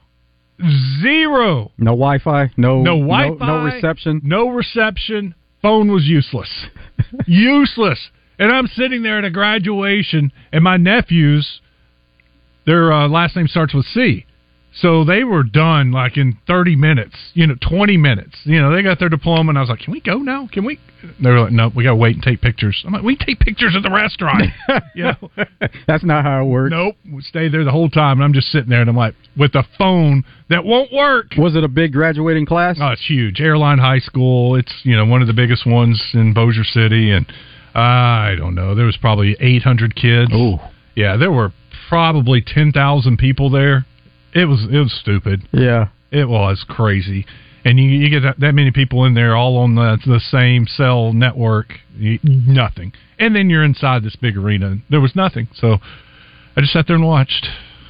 Zero. No Wi-Fi? No, no Wi-Fi. No, no reception? No reception. Phone was useless. Useless. And I'm sitting there at a graduation, and my nephews, their uh, last name starts with C. So they were done like in thirty minutes, you know, twenty minutes. You know, they got their diploma, and I was like, can we go now? Can we? They were like, no, we got to wait and take pictures. I'm like, we take pictures at the restaurant. You know? That's not how it works. Nope. We stayed there the whole time, and I'm just sitting there, and I'm like, with a phone that won't work. Was it a big graduating class? Oh, it's huge. Airline High School. It's, you know, one of the biggest ones in Bossier City, and uh, I don't know. There was probably eight hundred kids. Oh. Yeah, there were probably ten thousand people there. It was it was stupid. Yeah. It was crazy. And you, you get that, that many people in there all on the, the same cell network, you, nothing. And then you're inside this big arena. There was nothing. So I just sat there and watched,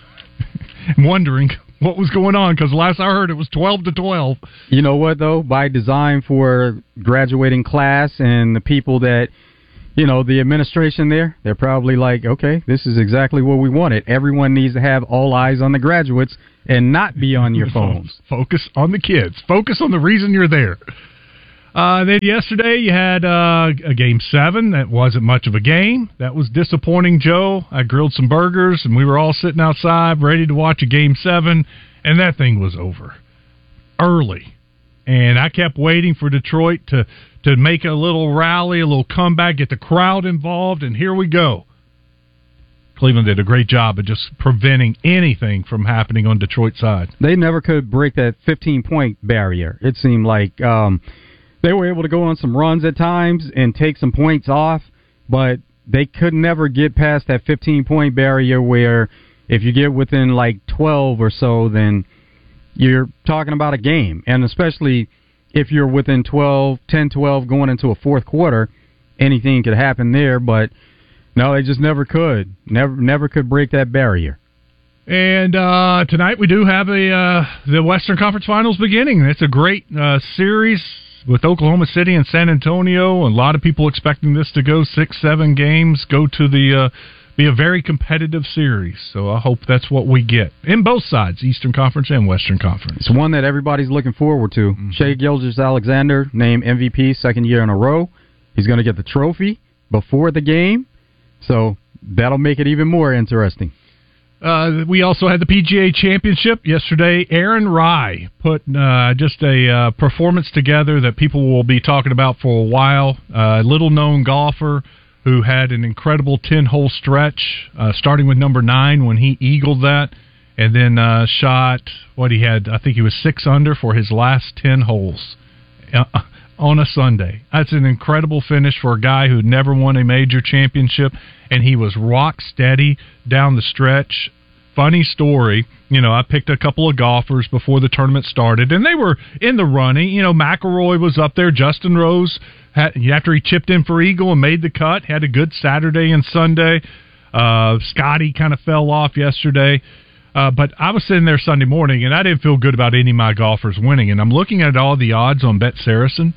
wondering what was going on, because last I heard it was twelve to twelve. You know what, though? By design for graduating class and the people that, you know, the administration there, they're probably like, okay, this is exactly what we wanted. Everyone needs to have all eyes on the graduates and not be on your phones. Focus on the kids. Focus on the reason you're there. Uh, then yesterday you had uh, a game seven. That wasn't much of a game. That was disappointing, Joe. I grilled some burgers, and we were all sitting outside ready to watch a game seven, and that thing was over early. And I kept waiting for Detroit to, to make a little rally, a little comeback, get the crowd involved, and here we go. Cleveland did a great job of just preventing anything from happening on Detroit's side. They never could break that fifteen-point barrier. It seemed like um, they were able to go on some runs at times and take some points off, but they could never get past that fifteen-point barrier where if you get within like twelve or so, then you're talking about a game. And especially if you're within twelve, ten, twelve going into a fourth quarter, anything could happen there, but no, they just never could. Never never could break that barrier. And uh, tonight we do have a uh, the Western Conference Finals beginning. It's a great uh, series with Oklahoma City and San Antonio. A lot of people expecting this to go six, seven games, go to the uh, be a very competitive series. So I hope that's what we get in both sides, Eastern Conference and Western Conference. It's one that everybody's looking forward to. Mm-hmm. Shai Gilgeous-Alexander named M V P second year in a row. He's going to get the trophy before the game. So that'll make it even more interesting. Uh, we also had the P G A Championship yesterday. Aaron Rai put uh, just a uh, performance together that people will be talking about for a while. A uh, little-known golfer who had an incredible ten-hole stretch, uh, starting with number nine when he eagled that, and then uh, shot, what he had, I think he was six under for his last ten holes. Uh, on a Sunday. That's an incredible finish for a guy who never won a major championship, and he was rock steady down the stretch. Funny story, you know, I picked a couple of golfers before the tournament started, and they were in the running. You know, McIlroy was up there. Justin Rose, had, after he chipped in for eagle and made the cut, had a good Saturday and Sunday. Uh, Scotty kind of fell off yesterday. Uh, but I was sitting there Sunday morning, and I didn't feel good about any of my golfers winning. And I'm looking at all the odds on Bet Saracen.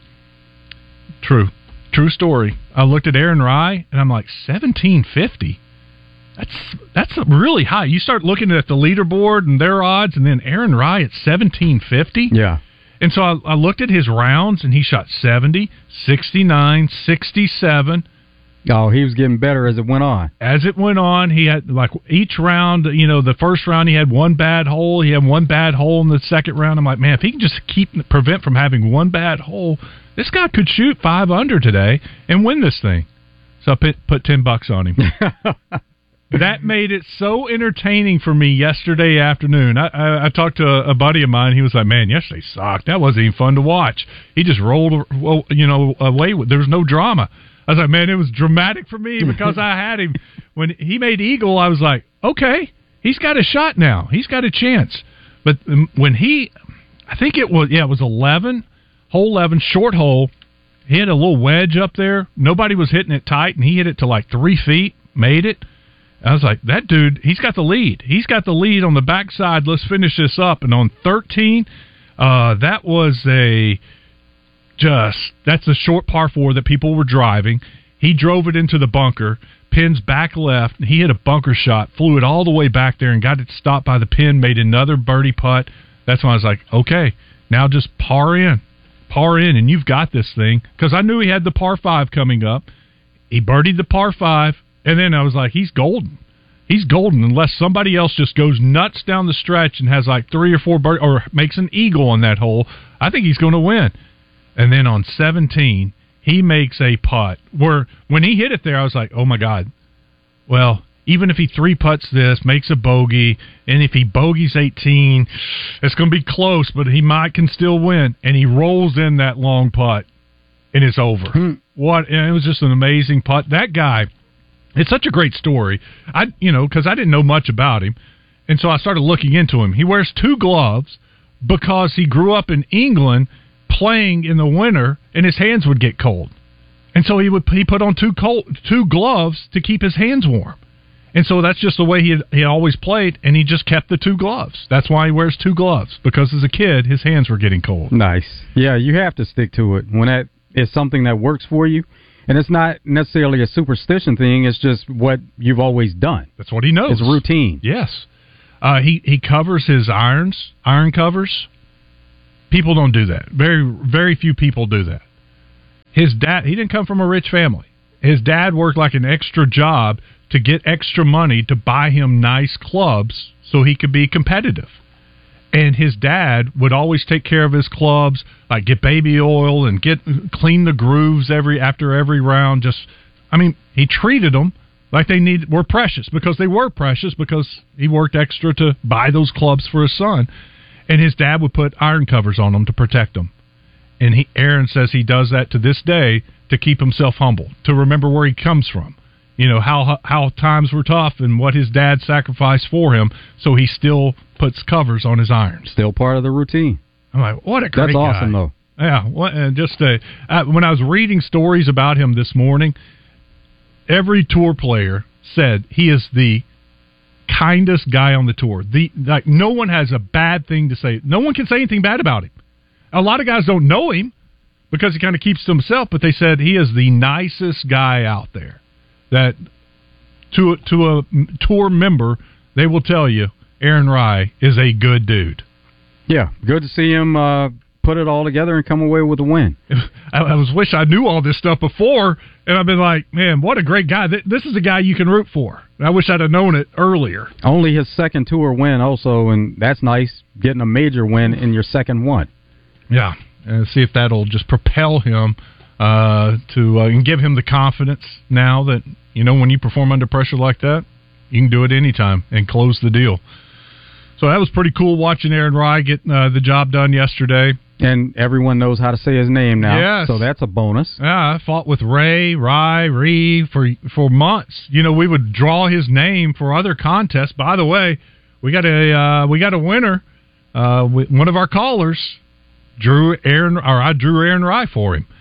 True. True story. I looked at Aaron Rai, and I'm like, seventeen fifty. That's that's really high. You start looking at the leaderboard and their odds, and then Aaron Rai at seventeen fifty? Yeah. And so I, I looked at his rounds, and he shot seventy, sixty-nine, sixty-seven. Oh, he was getting better as it went on. As it went on, he had, like, each round, you know, the first round he had one bad hole. He had one bad hole in the second round. I'm like, man, if he can just keep prevent from having one bad hole, this guy could shoot five under today and win this thing. So I put, put ten bucks on him. That made it so entertaining for me yesterday afternoon. I, I, I talked to a, a buddy of mine. He was like, man, yesterday sucked. That wasn't even fun to watch. He just rolled, well, you know, away. With, there was no drama. I was like, man, it was dramatic for me because I had him. When he made eagle, I was like, okay, he's got a shot now. He's got a chance. But when he, I think it was, yeah, it was eleven, hole eleven, short hole. He had a little wedge up there. Nobody was hitting it tight, and he hit it to like three feet, made it. I was like, that dude, he's got the lead. He's got the lead on the backside. Let's finish this up. And on thirteen, uh, that was a just, that's a short par four that people were driving. He drove it into the bunker, pins back left, and he hit a bunker shot, flew it all the way back there and got it stopped by the pin, made another birdie putt. That's when I was like, okay, now just par in. Par in, and you've got this thing. Because I knew he had the par five coming up. He birdied the par five. And then I was like, he's golden. He's golden unless somebody else just goes nuts down the stretch and has like three or four bird or makes an eagle on that hole. I think he's going to win. And then on seventeen, he makes a putt where when he hit it there, I was like, oh my God. Well, even if he three putts this, makes a bogey, and if he bogeys eighteen, it's going to be close, but he might can still win. And he rolls in that long putt, and it's over. Hmm. What? And it was just an amazing putt. That guy. It's such a great story. I, you know, because I didn't know much about him, and so I started looking into him. He wears two gloves because he grew up in England playing in the winter, and his hands would get cold, and so he would he put on two cold, two gloves to keep his hands warm, and so that's just the way he had, he always played, and he just kept the two gloves. That's why he wears two gloves, because as a kid his hands were getting cold. Nice. Yeah, you have to stick to it when that is something that works for you. And it's not necessarily a superstition thing. It's just what you've always done. That's what he knows. It's routine. Yes. Uh, he, he covers his irons, iron covers. People don't do that. Very, very few people do that. His dad, he didn't come from a rich family. His dad worked like an extra job to get extra money to buy him nice clubs so he could be competitive. And his dad would always take care of his clubs, like get baby oil and get clean the grooves every after every round. Just, I mean, he treated them like they need were precious because they were precious because he worked extra to buy those clubs for his son. And his dad would put iron covers on them to protect them. And he, Aaron says he does that to this day to keep himself humble, to remember where he comes from. You know, how how times were tough and what his dad sacrificed for him, so he still puts covers on his irons. Still part of the routine. I'm like, what a great That's guy. awesome, though. Yeah, what, and just uh, uh, when I was reading stories about him this morning, every tour player said he is the kindest guy on the tour. The like, no one has a bad thing to say. No one can say anything bad about him. A lot of guys don't know him because he kind of keeps to himself, but they said he is the nicest guy out there. That to to a tour member, they will tell you Aaron Rai is a good dude. Yeah, good to see him uh, put it all together and come away with a win. I, I was wish I knew all this stuff before, and I've been like, man, what a great guy! This is a guy you can root for. I wish I'd have known it earlier. Only his second tour win, also, and that's nice. Getting a major win in your second one. Yeah, and see if that'll just propel him uh, to uh, and give him the confidence now that. You know, when you perform under pressure like that, you can do it anytime and close the deal. So that was pretty cool watching Aaron Rai get uh, the job done yesterday. And everyone knows how to say his name now. Yes. So that's a bonus. Yeah, I fought with Ray, Rai, Ree for for months. You know, we would draw his name for other contests. By the way, we got a uh, we got a winner. Uh, one of our callers drew Aaron, or I drew Aaron Rai for him.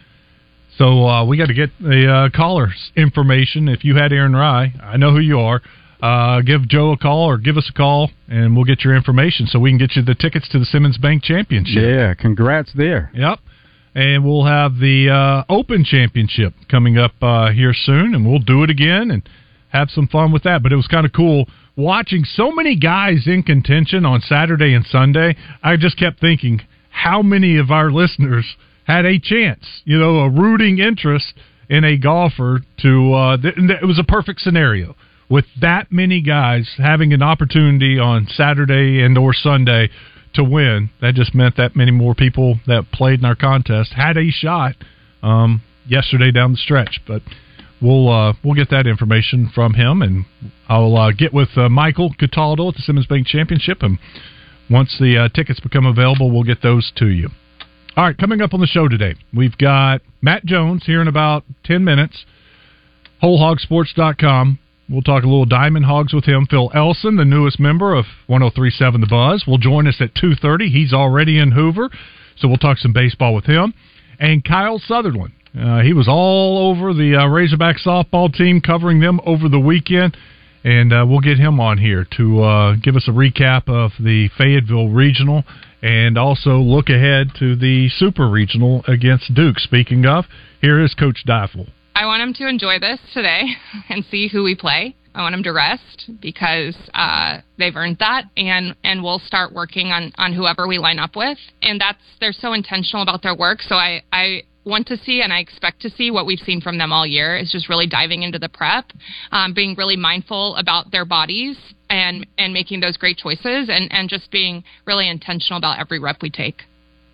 So uh, we got to get the uh, caller's information. If you had Aaron Rai, I know who you are. Uh, give Joe a call or give us a call, and we'll get your information so we can get you the tickets to the Simmons Bank Championship. Yeah, congrats there. Yep. And we'll have the uh, Open Championship coming up uh, here soon, and we'll do it again and have some fun with that. But it was kind of cool watching so many guys in contention on Saturday and Sunday. I just kept thinking, how many of our listeners had a chance, you know, a rooting interest in a golfer to, uh, th- it was a perfect scenario with that many guys having an opportunity on Saturday and or Sunday to win. That just meant that many more people that played in our contest had a shot um, yesterday down the stretch. But we'll uh, we'll get that information from him, and I'll uh, get with uh, Michael Cataldo at the Simmons Bank Championship, and once the uh, tickets become available, we'll get those to you. All right, coming up on the show today, we've got Matt Jones here in about ten minutes, whole hog sports dot com. We'll talk a little Diamond Hogs with him. Phil Elson, the newest member of one oh three point seven The Buzz, will join us at two thirty. He's already in Hoover, so we'll talk some baseball with him. And Kyle Sutherland, uh, he was all over the uh, Razorback softball team, covering them over the weekend. and uh, we'll get him on here to uh, give us a recap of the Fayetteville Regional and also look ahead to the Super Regional against Duke. Speaking of, here is Coach Deifel. I want him to enjoy this today and see who we play. I want him to rest because uh, they've earned that, and, and we'll start working on, on whoever we line up with. And that's they're so intentional about their work, so I, I want to see and I expect to see what we've seen from them all year is just really diving into the prep, um, being really mindful about their bodies and, and making those great choices and, and just being really intentional about every rep we take.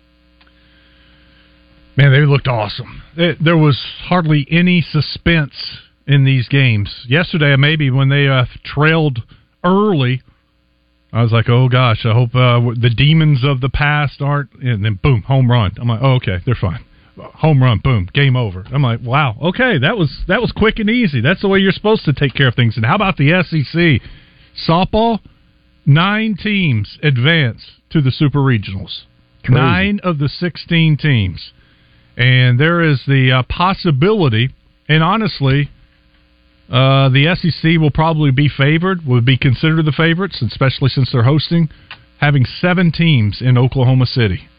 Man, they looked awesome. It, there was hardly any suspense in these games. Yesterday, maybe when they uh, trailed early, I was like, oh gosh, I hope uh, the demons of the past aren't, and then boom, home run. I'm like, oh, okay, they're fine. Home run, boom, game over. I'm like, wow, okay, that was that was quick and easy. That's the way you're supposed to take care of things. And how about the S E C? Softball, nine teams advance to the Super Regionals. Crazy. Nine of the sixteen teams. And there is the uh, possibility, and honestly, uh, the S E C will probably be favored, would be considered the favorites, especially since they're hosting, having seven teams in Oklahoma City.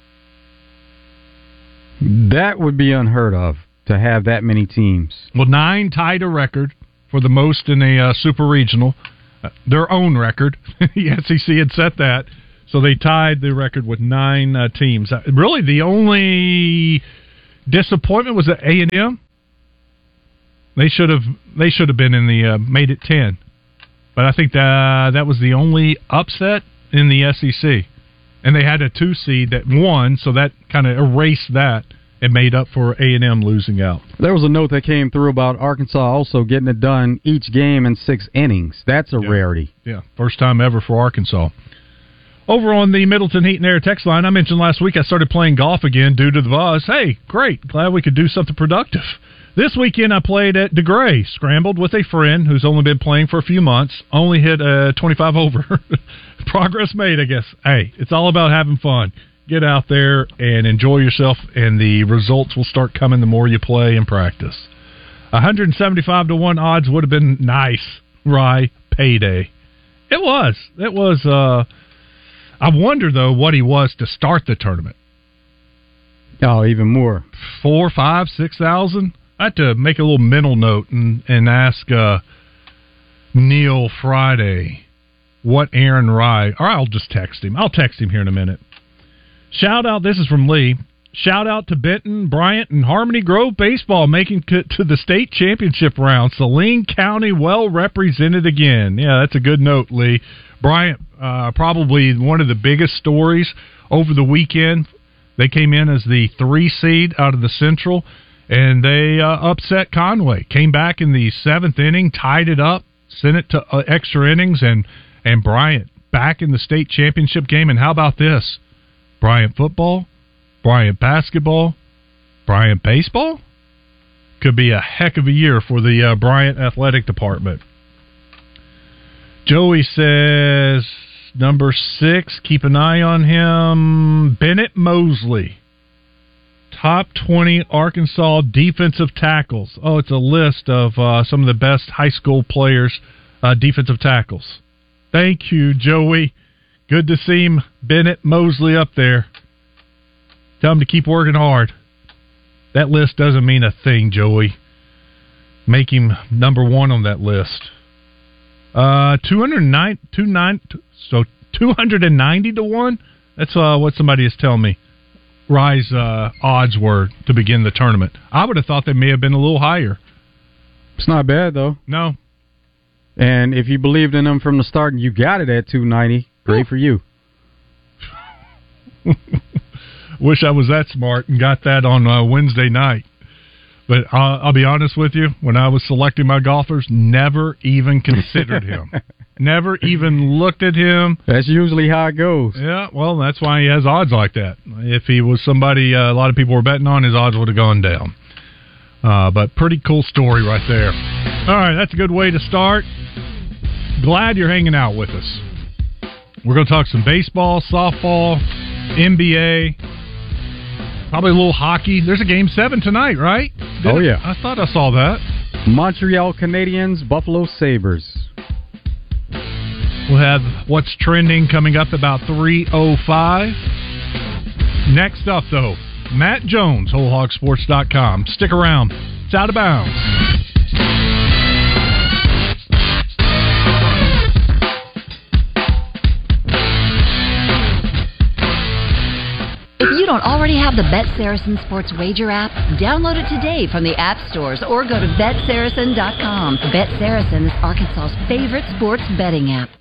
That would be unheard of, to have that many teams. Well, nine tied a record for the most in a uh, Super Regional, uh, their own record. The S E C had set that, so they tied the record with nine uh, teams. Uh, really, the only disappointment was at A and M. They should have they should have been in the uh, made it ten, but I think that that was the only upset in the S E C, and they had a two seed that won, so that kind of erased that and made up for A and M losing out. There was a note that came through about Arkansas also getting it done each game in six innings. That's a yeah. rarity. Yeah, first time ever for Arkansas. Over on the Middleton Heat and Air text line, I mentioned last week I started playing golf again due to the buzz. Hey, great. Glad we could do something productive. This weekend I played at DeGray, scrambled with a friend who's only been playing for a few months, only hit a twenty-five over. Progress made, I guess. Hey, it's all about having fun. Get out there and enjoy yourself, and the results will start coming the more you play and practice. one seventy-five to one odds would have been nice, Rye, payday. It was. It was, uh... I wonder, though, what he was to start the tournament. Oh, even more. Four, five, six thousand? I had to make a little mental note and, and ask uh, Neil Friday what Aaron Rye, or I'll just text him. I'll text him here in a minute. Shout out, this is from Lee. Shout out to Benton, Bryant, and Harmony Grove baseball making it to the state championship round. Saline County well represented again. Yeah, that's a good note, Lee. Bryant, uh, probably one of the biggest stories over the weekend. They came in as the three seed out of the Central, and they uh, upset Conway. Came back in the seventh inning, tied it up, sent it to uh, extra innings, and, and Bryant back in the state championship game. And how about this? Bryant football, Bryant basketball, Bryant baseball? Could be a heck of a year for the uh, Bryant athletic department. Joey says, number six, keep an eye on him. Bennett Mosley, top twenty Arkansas defensive tackles. Oh, it's a list of uh, some of the best high school players, uh, defensive tackles. Thank you, Joey. Good to see him, Bennett Mosley, up there. Tell him to keep working hard. That list doesn't mean a thing, Joey. Make him number one on that list. Uh, two hundred nine, two nine, so two hundred ninety to one. That's uh, what somebody is telling me. Rye's uh, odds were to begin the tournament. I would have thought they may have been a little higher. It's not bad though. No. And if you believed in them from the start and you got it at two ninety, great for you. Wish I was that smart and got that on uh, Wednesday night. But I'll, I'll be honest with you, when I was selecting my golfers, never even considered him. Never even looked at him. That's usually how it goes. Yeah, well, that's why he has odds like that. If he was somebody uh, a lot of people were betting on, his odds would have gone down. Uh, but pretty cool story right there. All right, that's a good way to start. Glad you're hanging out with us. We're going to talk some baseball, softball, N B A, probably a little hockey. There's a game seven tonight, right? Did oh, it? yeah. I thought I saw that. Montreal Canadiens, Buffalo Sabres. We'll have what's trending coming up about three oh five. Next up, though, Matt Jones, whole hog sports dot com. Stick around. It's Out of Bounds. If you don't already have the Bet Saracen Sports Wager app, download it today from the app stores or go to bet saracen dot com. Bet Saracen is Arkansas's favorite sports betting app.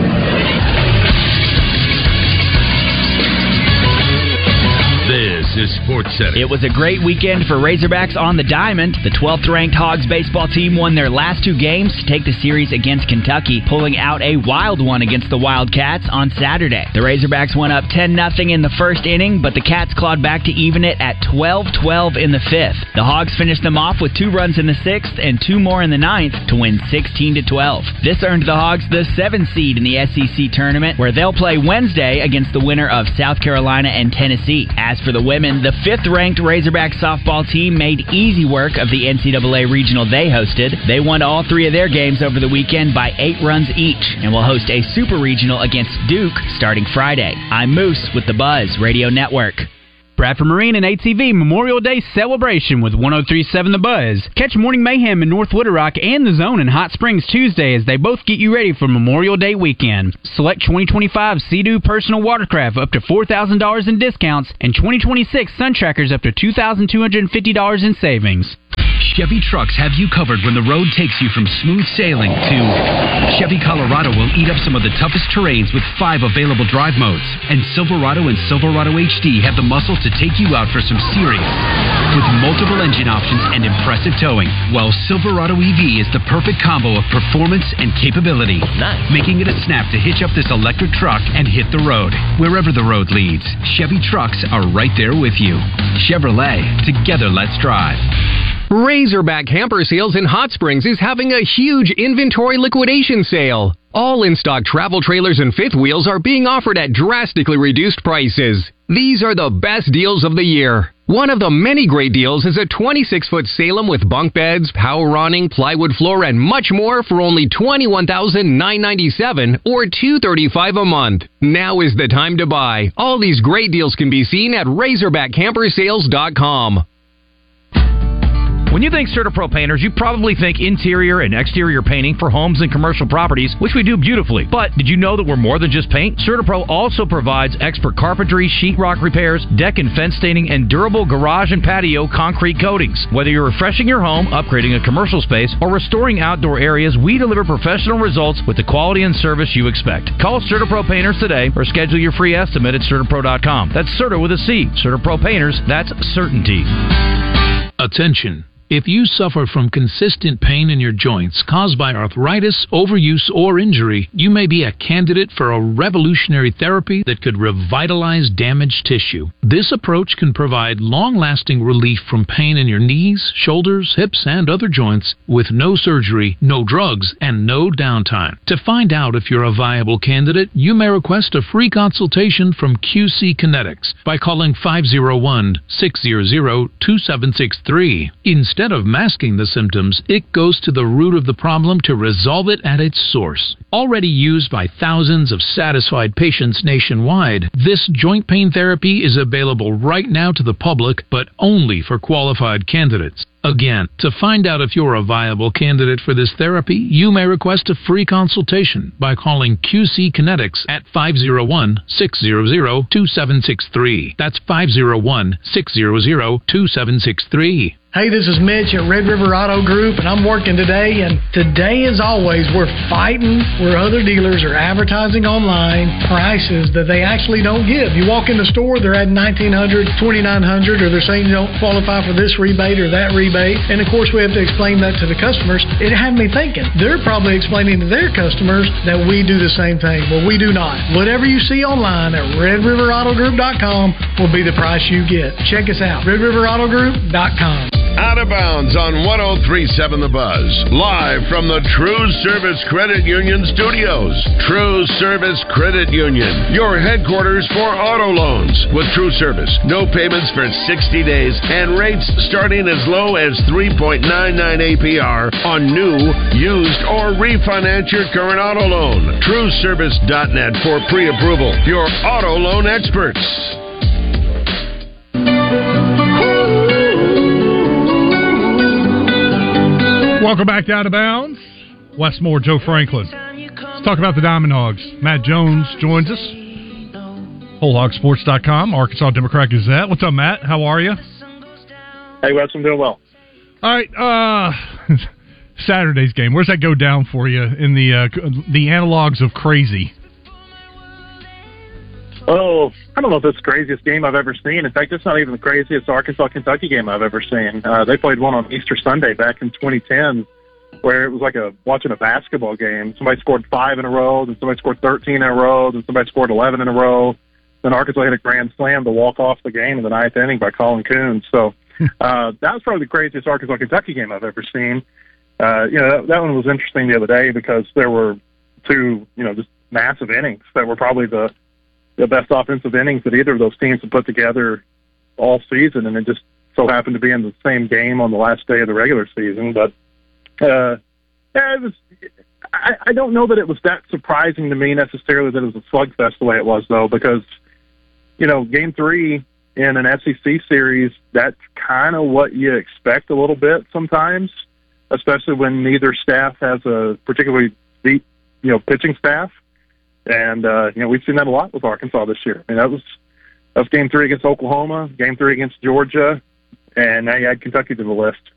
This is Sports Center. It was a great weekend for Razorbacks on the diamond. The twelfth-ranked Hogs baseball team won their last two games to take the series against Kentucky, pulling out a wild one against the Wildcats on Saturday. The Razorbacks went up ten nothing in the first inning, but the Cats clawed back to even it at twelve twelve in the fifth. The Hogs finished them off with two runs in the sixth and two more in the ninth to win sixteen to twelve. This earned the Hogs the seventh seed in the S E C tournament, where they'll play Wednesday against the winner of South Carolina and Tennessee. As for the women, the fifth-ranked Razorback softball team made easy work of the N C double A regional they hosted. They won all three of their games over the weekend by eight runs each and will host a super regional against Duke starting Friday. I'm Moose with the Buzz Radio Network. Bradford Marine and A T V Memorial Day celebration with one oh three point seven The Buzz. Catch Morning Mayhem in North Little Rock and The Zone in Hot Springs Tuesday as they both get you ready for Memorial Day weekend. Select twenty twenty-five Sea-Doo personal watercraft up to four thousand dollars in discounts and twenty twenty-six Sun Trackers up to two thousand two hundred fifty dollars in savings. Chevy trucks have you covered when the road takes you from smooth sailing to Chevy Colorado will eat up some of the toughest terrains with five available drive modes. And Silverado and Silverado H D have the muscle to take you out for some serious with multiple engine options and impressive towing. While Silverado E V is the perfect combo of performance and capability, nice. Making it a snap to hitch up this electric truck and hit the road. Wherever the road leads, Chevy trucks are right there with you. Chevrolet, together let's drive. Razorback Hamper Sales in Hot Springs is having a huge inventory liquidation sale. All in-stock travel trailers and fifth wheels are being offered at drastically reduced prices. These are the best deals of the year. One of the many great deals is a twenty-six foot Salem with bunk beds, power awning, plywood floor, and much more for only twenty-one thousand nine hundred ninety-seven dollars or two hundred thirty-five dollars a month. Now is the time to buy. All these great deals can be seen at razorback hamper sales dot com. When you think CertaPro Painters, you probably think interior and exterior painting for homes and commercial properties, which we do beautifully. But did you know that we're more than just paint? CertaPro also provides expert carpentry, sheetrock repairs, deck and fence staining, and durable garage and patio concrete coatings. Whether you're refreshing your home, upgrading a commercial space, or restoring outdoor areas, we deliver professional results with the quality and service you expect. Call CertaPro Painters today or schedule your free estimate at Certapro dot com. That's Certa with a C. CertaPro Painters, that's certainty. Attention. If you suffer from consistent pain in your joints caused by arthritis, overuse, or injury, you may be a candidate for a revolutionary therapy that could revitalize damaged tissue. This approach can provide long-lasting relief from pain in your knees, shoulders, hips, and other joints with no surgery, no drugs, and no downtime. To find out if you're a viable candidate, you may request a free consultation from Q C Kinetics by calling five oh one, six hundred, two seven six three. Instead of masking the symptoms, it goes to the root of the problem to resolve it at its source. Already used by thousands of satisfied patients nationwide, this joint pain therapy is available right now to the public, but only for qualified candidates. Again, to find out if you're a viable candidate for this therapy, you may request a free consultation by calling Q C Kinetics at five oh one, six hundred, two seven six three. That's five oh one, six hundred, two seven six three. Hey, this is Mitch at Red River Auto Group, and I'm working today. And today, as always, we're fighting where other dealers are advertising online prices that they actually don't give. You walk in the store, they're at nineteen hundred dollars, twenty-nine hundred dollars, or they're saying you don't qualify for this rebate or that rebate. And of course, we have to explain that to the customers. It had me thinking, they're probably explaining to their customers that we do the same thing. Well, we do not. Whatever you see online at red river auto group dot com will be the price you get. Check us out, red river auto group dot com. Out of Bounds on one oh three point seven The Buzz. Live from the True Service Credit Union studios. True Service Credit Union, your headquarters for auto loans. With True Service, no payments for sixty days and rates starting as low as three point nine nine A P R on new, used, or refinance your current auto loan. True Service dot net for pre-approval. Your auto loan experts. Welcome back to Out of Bounds. Wes Moore, Joe Franklin. Let's talk about the Diamond Hogs. Matt Jones joins us. whole hog sports dot com, Arkansas Democrat Gazette. What's up, Matt? How are you? Hey, Wes, I'm doing well. All right. Uh, Saturday's game. Where's that go down for you in the uh, the analogs of crazy? Oh, I don't know if it's the craziest game I've ever seen. In fact, it's not even the craziest Arkansas-Kentucky game I've ever seen. Uh, they played one on Easter Sunday back in twenty ten where it was like a watching a basketball game. Somebody scored five in a row, then somebody scored thirteen in a row, then somebody scored eleven in a row. Then Arkansas hit a grand slam to walk off the game in the ninth inning by Colin Coons. So uh, that was probably the craziest Arkansas-Kentucky game I've ever seen. Uh, you know, that, that one was interesting the other day because there were two, you know, just massive innings that were probably the the best offensive innings that either of those teams have put together all season, and it just so happened to be in the same game on the last day of the regular season. But uh, yeah, it was. I, I don't know that it was that surprising to me necessarily that it was a slugfest the way it was, though, because you know, game three in an S E C series, that's kind of what you expect a little bit sometimes, especially when neither staff has a particularly deep, you know, pitching staff. And, uh, you know, we've seen that a lot with Arkansas this year. I mean, that was, that was game three against Oklahoma, game three against Georgia, and now you add Kentucky to the list.